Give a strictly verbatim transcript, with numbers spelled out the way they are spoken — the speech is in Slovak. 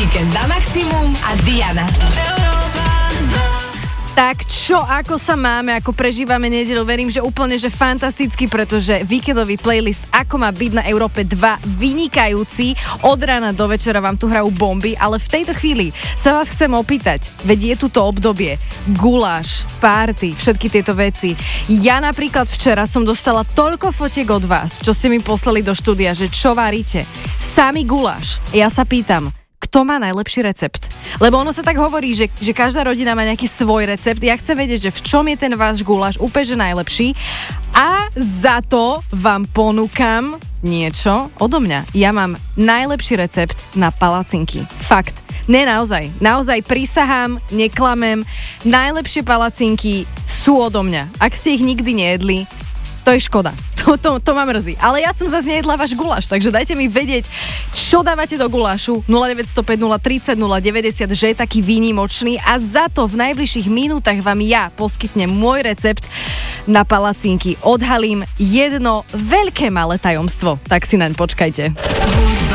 Víkend na maximum a Diana. Tak čo, ako sa máme, ako prežívame nedeľu, verím, že úplne, že fantasticky, pretože víkendový playlist Ako má byť na Európe dva vynikajúci, od rána do večera vám tu hrajú bomby, ale v tejto chvíli sa vás chcem opýtať, veď je tu to obdobie, guláš, party, všetky tieto veci. Ja napríklad včera som dostala toľko fotiek od vás, čo ste mi poslali do štúdia, že čo varíte, sami guláš. Ja sa pýtam, kto má najlepší recept? Lebo ono sa tak hovorí, že, že každá rodina má nejaký svoj recept. Ja chcem vedieť, že v čom je ten váš guláš úplne že najlepší. A za to vám ponúkam niečo odo mňa. Ja mám najlepší recept na palacinky. Fakt. Ne, naozaj. Naozaj prisahám, neklamem. Najlepšie palacinky sú odo mňa. Ak ste ich nikdy nejedli, to je škoda. To, to, to ma mrzí. Ale ja som zase nejedla váš guláš, takže dajte mi vedieť, čo dávate do gulášu. nula deväť nula päť nula tridsať nula deväťdesiat, že je taký výnimočný a za to v najbližších minútach vám ja poskytnem môj recept na palacinky. Odhalím jedno veľké malé tajomstvo. Tak si naň počkajte.